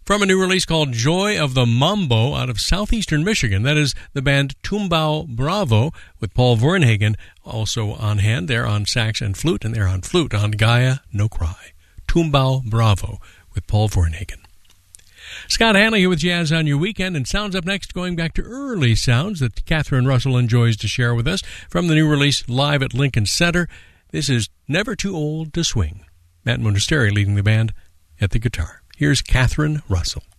From a new release called Joy of the Mambo out of southeastern Michigan. That is the band Tumbao Bravo with Paul Vornhagen also on hand. They're on sax and flute, and they're on flute on Gaia No Cry. Tumbao Bravo with Paul Vornhagen. Scott Hanley here with Jazz on Your Weekend, and sounds up next, going back to early sounds that Catherine Russell enjoys to share with us from the new release live at Lincoln Center. This is Never Too Old to Swing. Matt Monasteri leading the band at the guitar. Here's Catherine Russell.